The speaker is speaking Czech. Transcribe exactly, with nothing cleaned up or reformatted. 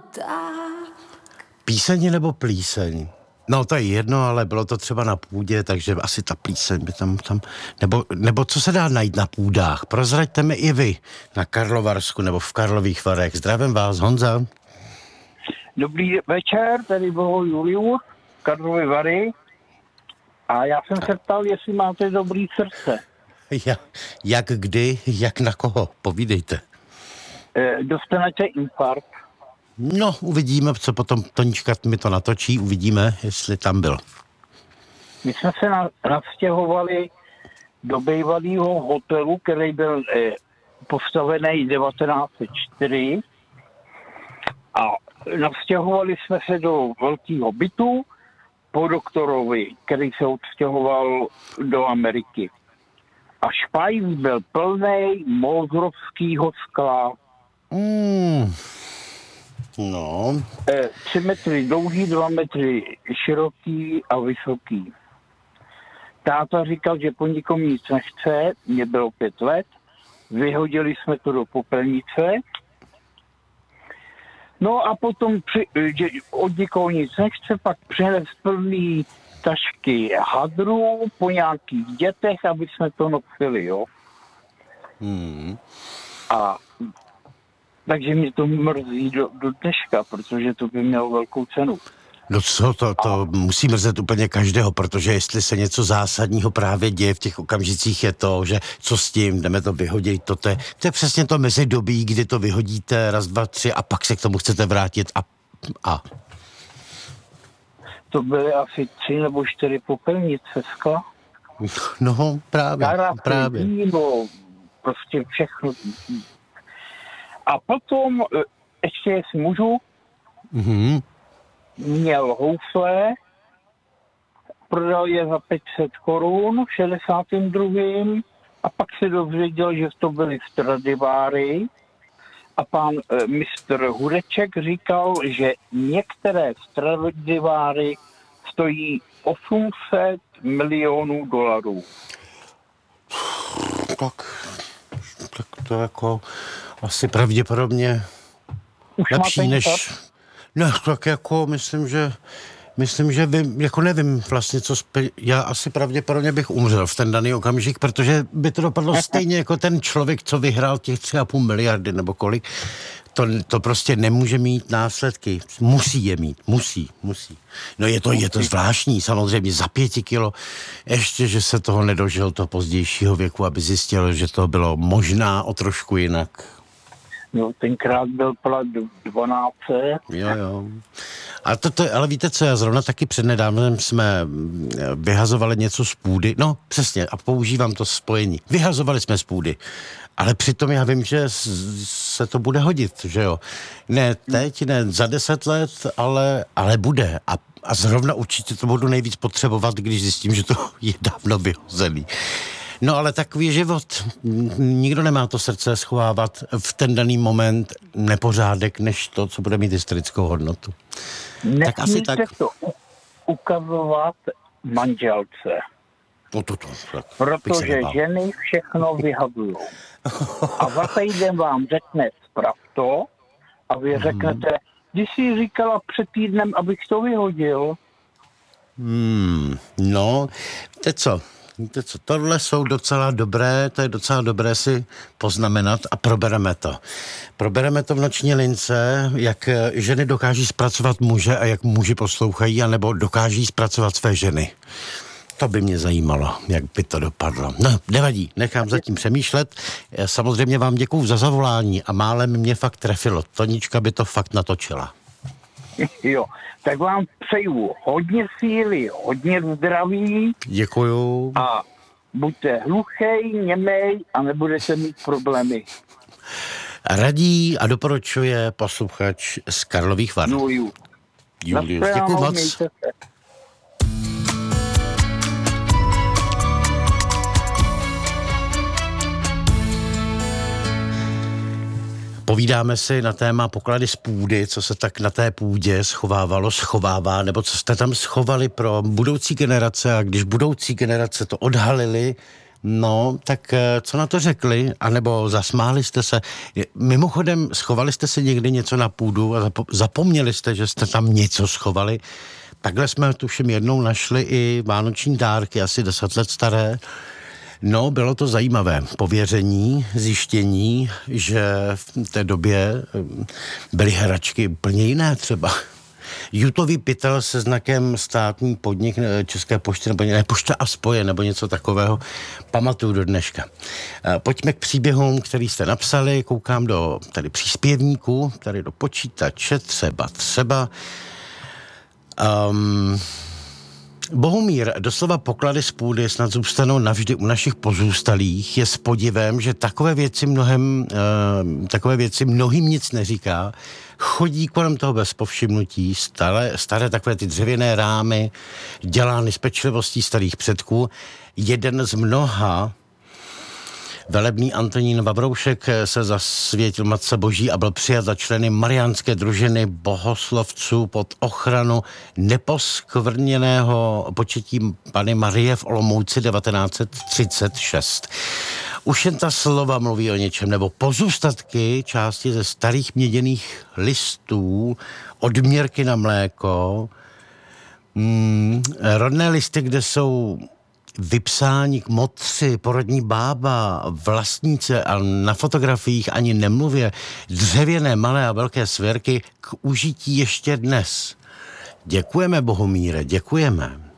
tak. Píseň nebo plíseň? No to je jedno, ale bylo to třeba na půdě, takže asi ta plíseň by tam, tam nebo, nebo co se dá najít na půdách? Prozraďte mi i vy na Karlovarsku nebo v Karlových Varech. Zdravím vás, Honza. Dobrý večer, tady bylo Julius, Karlovy Vary. A já jsem se ptal, jestli máte dobrý srdce. Ja, jak kdy, jak na koho? Povídejte. E, dostanete infarkt. No, uvidíme, co potom Tonička mi to natočí, uvidíme, jestli tam byl. My jsme se na, navstěhovali do bývalého hotelu, který byl e, postavený devatenáct set čtyři a navstěhovali jsme se do velkého bytu po doktorovi, který se odstěhoval do Ameriky. A špajz byl plnej mozrovského skla. Mm. No. E, tři metry dlouhý, dva metry široký a vysoký. Táta říkal, že po nikom nic nechce, mě bylo pět let, vyhodili jsme to do popelnice. No a potom, při, že od nikoho nic nechce, pak přines plný tašky hadrů po nějakých dětech, aby jsme to nosili, jo. Hmm. A takže mě to mrzí do, do dneška, protože to by mělo velkou cenu. No co, to, to a... musí mrzet úplně každého, protože jestli se něco zásadního právě děje v těch okamžicích je to, že co s tím, jdeme to vyhodit, to, to, je, to je přesně to mezidobí, kdy to vyhodíte raz, dva, tři a pak se k tomu chcete vrátit a... a. To byly asi tři nebo čtyři popelnice skla. No, právě, Karafy, právě. víno, prostě všechno. A potom, ještě jestli můžu, Mm-hmm. měl houfle, prodal je za pět set korun v šedesátém druhém a pak se dozvěděl, že to byly Stradivary a pan e, mistr Hudeček říkal, že některé Stradivary stojí osm set milionů dolarů. Tak, tak to jako asi pravděpodobně Už lepší než... Infarkt? No, tak jako myslím, že myslím, že vím, jako nevím vlastně, co spe... já asi pravděpodobně bych umřel v ten daný okamžik, protože by to dopadlo stejně jako ten člověk, co vyhrál těch tři a půl miliardy nebo kolik. To, to prostě nemůže mít následky. Musí je mít. Musí, musí. No je to, je to zvláštní, samozřejmě za pěti kilo. Ještě, že se toho nedožil toho pozdějšího věku, aby zjistil, že to bylo možná o trošku jinak. No, tenkrát byl plat dvanáct. Jo, jo. A to, to, ale víte co, já zrovna taky přednedávnem jsme vyhazovali něco z půdy. No, přesně, a používám to spojení. Vyhazovali jsme z půdy. Ale přitom já vím, že se to bude hodit, že jo. Ne teď, ne za deset let, ale, ale bude. A, a zrovna určitě to budu nejvíc potřebovat, když zjistím, že to je dávno vyhozený. No ale takový je život. Nikdo nemá to srdce schovávat v ten daný moment nepořádek, než to, co bude mít historickou hodnotu. Tak asi tak. To ukazovat manželce. No to, to, tak, protože ženy všechno vyhadují. A za týden vám řekne sprav to a vy hmm. řeknete, když jsi říkala před týdnem, abych to vyhodil. Hmm, no, víte co? Víte co, tohle jsou docela dobré, to je docela dobré si poznamenat a probereme to. Probereme to v Noční lince, jak ženy dokáží zpracovat muže a jak muži poslouchají, anebo dokáží zpracovat své ženy. To by mě zajímalo, jak by to dopadlo. No, nevadí, nechám zatím přemýšlet. Samozřejmě vám děkuju za zavolání a málem mě fakt trefilo. Tonička by to fakt natočila. Jo, tak vám přeju hodně síly, hodně zdraví. Děkuju. A buďte hluchej, němej a nebudete mít problémy. Radí a doporučuje posluchač z Karlových Var. Julius. Julius, děkuju moc. Povídáme si na téma poklady z půdy, co se tak na té půdě schovávalo, schovává, nebo co jste tam schovali pro budoucí generace a když budoucí generace to odhalili, No, tak eh, co na to řekli? A nebo zasmáli jste se? Je- Mimochodem, schovali jste si někdy něco na půdu a zapo- zapomněli jste, že jste tam něco schovali? Takhle jsme tuším jednou našli i vánoční dárky, asi deset let staré. No, bylo to zajímavé pověření, zjištění, že v té době eh, byly hračky úplně jiné třeba. Jutový pytel se znakem státní podnik eh, České pošty, nebo ne, Pošta a spoje, nebo něco takového, pamatuju do dneška. Eh, Pojďme k příběhům, který jste napsali, koukám do tady příspěvníků, tady do počítače, třeba, třeba. Um, Bohumír, doslova poklady z půdy snad zůstanou navždy u našich pozůstalých. Je s podivem, že takové věci mnohem, uh, takové věci mnohým nic neříká. Chodí kolem toho bez povšimnutí, staré, staré takové ty dřevěné rámy, dělány s pečlivostí starých předků. Jeden z mnoha, velebný Antonín Vavroušek, se zasvětil Matce Boží a byl přijat za členy Mariánské družiny bohoslovců pod ochranu neposkvrněného početí Panny Marie v Olomouci devatenáct set třicet šest. Už jen ta slova mluví o něčem, nebo pozůstatky části ze starých měděných listů, odměrky na mléko, mm, rodné listy, kde jsou vypsání k motři, porodní bába, vlastníce a na fotografiích ani nemluvě, dřevěné malé a velké svěrky k užití ještě dnes. Děkujeme, Bohumíre, děkujeme.